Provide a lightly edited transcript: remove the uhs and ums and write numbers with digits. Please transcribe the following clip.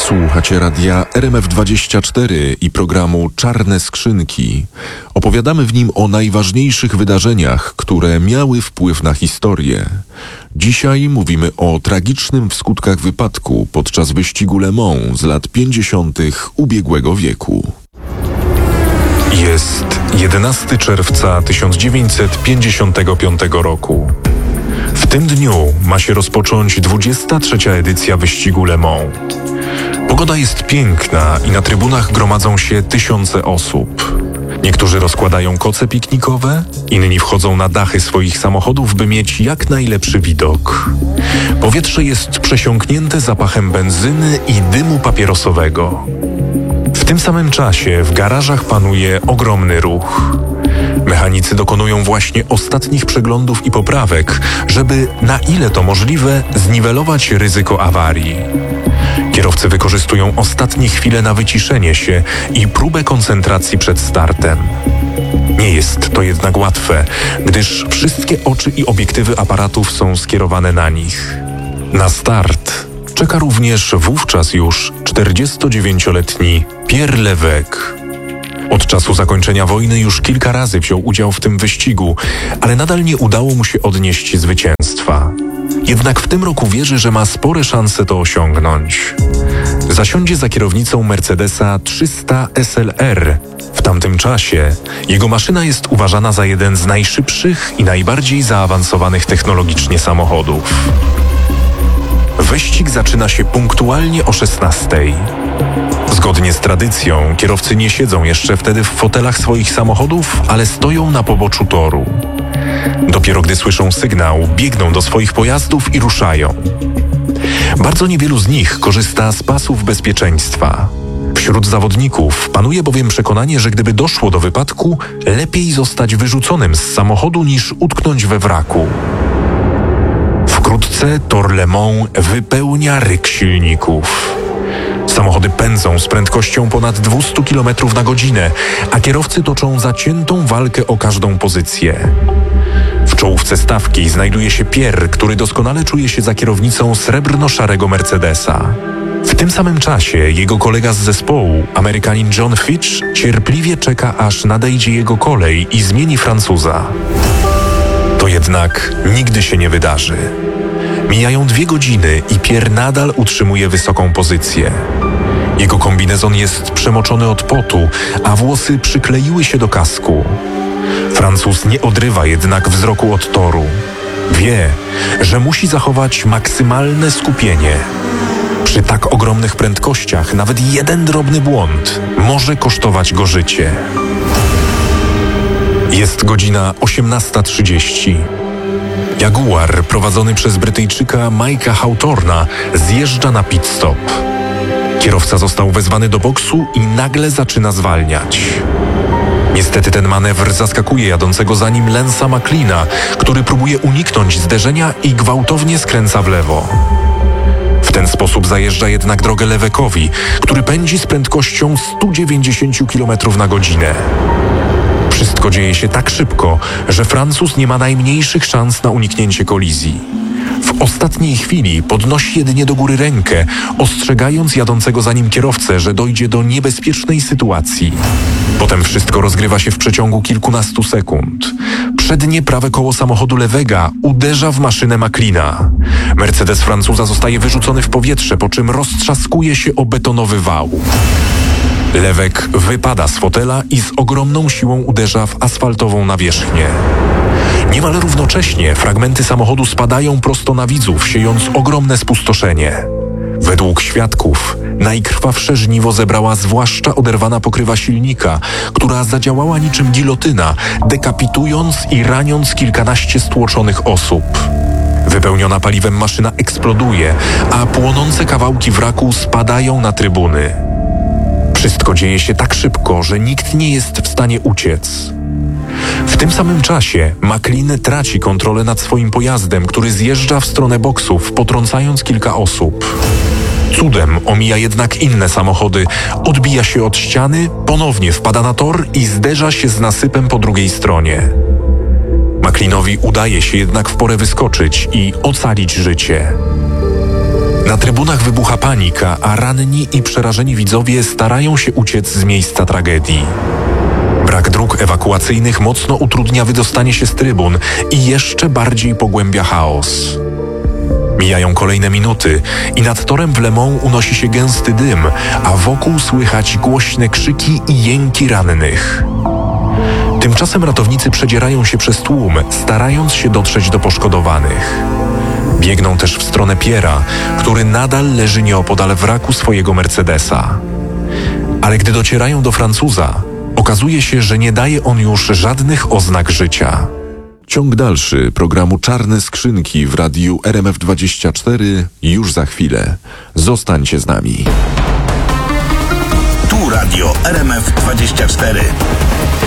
Słuchacie radia RMF24 i programu Czarne Skrzynki. Opowiadamy w nim o najważniejszych wydarzeniach, które miały wpływ na historię. Dzisiaj mówimy o tragicznym w skutkach wypadku podczas wyścigu Le Mans z lat 50. ubiegłego wieku. Jest 11 czerwca 1955 roku. W tym dniu ma się rozpocząć 23. edycja wyścigu Le Mans. Pogoda jest piękna i na trybunach gromadzą się tysiące osób. Niektórzy rozkładają koce piknikowe, inni wchodzą na dachy swoich samochodów, by mieć jak najlepszy widok. Powietrze jest przesiąknięte zapachem benzyny i dymu papierosowego. W tym samym czasie w garażach panuje ogromny ruch. Mechanicy dokonują właśnie ostatnich przeglądów i poprawek, żeby, na ile to możliwe, zniwelować ryzyko awarii. Kierowcy wykorzystują ostatnie chwile na wyciszenie się i próbę koncentracji przed startem. Nie jest to jednak łatwe, gdyż wszystkie oczy i obiektywy aparatów są skierowane na nich. Na start czeka również wówczas już 49-letni Pierre Lévesque. Od czasu zakończenia wojny już kilka razy wziął udział w tym wyścigu, ale nadal nie udało mu się odnieść zwycięstwa. Jednak w tym roku wierzy, że ma spore szanse to osiągnąć. Zasiądzie za kierownicą Mercedesa 300 SLR. W tamtym czasie jego maszyna jest uważana za jeden z najszybszych i najbardziej zaawansowanych technologicznie samochodów. Wyścig zaczyna się punktualnie o 16:00. Zgodnie z tradycją, kierowcy nie siedzą jeszcze wtedy w fotelach swoich samochodów, ale stoją na poboczu toru. Dopiero gdy słyszą sygnał, biegną do swoich pojazdów i ruszają. Bardzo niewielu z nich korzysta z pasów bezpieczeństwa. Wśród zawodników panuje bowiem przekonanie, że gdyby doszło do wypadku, lepiej zostać wyrzuconym z samochodu niż utknąć we wraku. Wkrótce tor Le Mans wypełnia ryk silników. Samochody pędzą z prędkością ponad 200 km na godzinę, a kierowcy toczą zaciętą walkę o każdą pozycję. W czołówce stawki znajduje się Pierre, który doskonale czuje się za kierownicą srebrno-szarego Mercedesa. W tym samym czasie jego kolega z zespołu, Amerykanin John Fitch, cierpliwie czeka, aż nadejdzie jego kolej i zmieni Francuza. To jednak nigdy się nie wydarzy. Mijają 2 godziny i Pierre nadal utrzymuje wysoką pozycję. Jego kombinezon jest przemoczony od potu, a włosy przykleiły się do kasku. Francuz nie odrywa jednak wzroku od toru. Wie, że musi zachować maksymalne skupienie. Przy tak ogromnych prędkościach nawet jeden drobny błąd może kosztować go życie. Jest godzina 18:30. Jaguar prowadzony przez Brytyjczyka Mike'a Hawthorna zjeżdża na pit stop. Kierowca został wezwany do boksu i nagle zaczyna zwalniać. Niestety ten manewr zaskakuje jadącego za nim Lance'a McLeana, który próbuje uniknąć zderzenia i gwałtownie skręca w lewo. W ten sposób zajeżdża jednak drogę Lévesque'owi, który pędzi z prędkością 190 km na godzinę. Wszystko dzieje się tak szybko, że Francuz nie ma najmniejszych szans na uniknięcie kolizji. W ostatniej chwili podnosi jedynie do góry rękę, ostrzegając jadącego za nim kierowcę, że dojdzie do niebezpiecznej sytuacji. Potem wszystko rozgrywa się w przeciągu kilkunastu sekund. Przednie prawe koło samochodu Lévesque'a uderza w maszynę McLeana. Mercedes Francuza zostaje wyrzucony w powietrze, po czym roztrzaskuje się o betonowy wał. Lévesque wypada z fotela i z ogromną siłą uderza w asfaltową nawierzchnię. Niemal równocześnie fragmenty samochodu spadają prosto na widzów, siejąc ogromne spustoszenie. Według świadków najkrwawsze żniwo zebrała zwłaszcza oderwana pokrywa silnika, która zadziałała niczym gilotyna, dekapitując i raniąc kilkanaście stłoczonych osób. Wypełniona paliwem maszyna eksploduje, a płonące kawałki wraku spadają na trybuny. Wszystko dzieje się tak szybko, że nikt nie jest w stanie uciec. W tym samym czasie McLean traci kontrolę nad swoim pojazdem, który zjeżdża w stronę boksów, potrącając kilka osób. Cudem omija jednak inne samochody, odbija się od ściany, ponownie wpada na tor i zderza się z nasypem po drugiej stronie. McLeanowi udaje się jednak w porę wyskoczyć i ocalić życie. Na trybunach wybucha panika, a ranni i przerażeni widzowie starają się uciec z miejsca tragedii. Brak dróg ewakuacyjnych mocno utrudnia wydostanie się z trybun i jeszcze bardziej pogłębia chaos. Mijają kolejne minuty i nad torem w Le Mans unosi się gęsty dym, a wokół słychać głośne krzyki i jęki rannych. Tymczasem ratownicy przedzierają się przez tłum, starając się dotrzeć do poszkodowanych. Biegną też w stronę Pierre'a, który nadal leży nieopodal wraku swojego Mercedesa. Ale gdy docierają do Francuza, okazuje się, że nie daje on już żadnych oznak życia. Ciąg dalszy programu Czarne Skrzynki w radiu RMF24 już za chwilę. Zostańcie z nami. Tu radio RMF24.